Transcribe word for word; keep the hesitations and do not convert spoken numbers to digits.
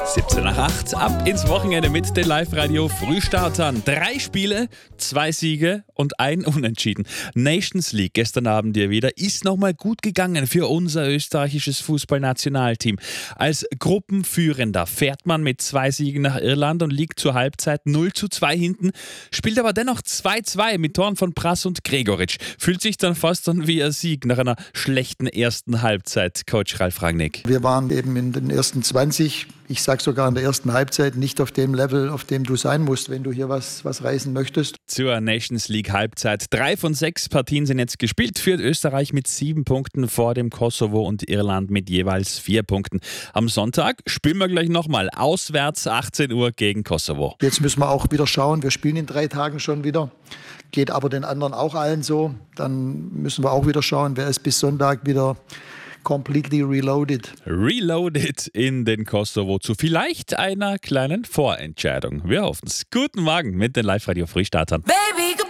siebzehn nach acht, ab ins Wochenende mit den Live-Radio-Frühstartern. Drei Spiele, zwei Siege und ein Unentschieden. Nations League gestern Abend ja wieder, ist nochmal gut gegangen für unser österreichisches Fußballnationalteam. Als Gruppenführender fährt man mit zwei Siegen nach Irland und liegt zur Halbzeit null zu zwei hinten, spielt aber dennoch zwei zwei mit Toren von Prass und Gregoritsch. Fühlt sich dann fast an wie ein Sieg nach einer schlechten ersten Halbzeit, Coach Ralf Rangnick. Wir waren eben in den ersten zwanzig, ich sage sogar in der ersten Halbzeit, nicht auf dem Level, auf dem du sein musst, wenn du hier was, was reißen möchtest. Zur Nations League Halbzeit. Drei von sechs Partien sind jetzt gespielt. Führt Österreich mit sieben Punkten vor dem Kosovo und Irland mit jeweils vier Punkten. Am Sonntag spielen wir gleich nochmal auswärts achtzehn Uhr gegen Kosovo. Jetzt müssen wir auch wieder schauen. Wir spielen in drei Tagen schon wieder. Geht aber den anderen auch allen so. Dann müssen wir auch wieder schauen, wer ist bis Sonntag wieder completely reloaded. Reloaded in den Kosovo zu vielleicht einer kleinen Vorentscheidung. Wir hoffen es. Guten Morgen mit den Live-Radio-Frühstartern. Baby,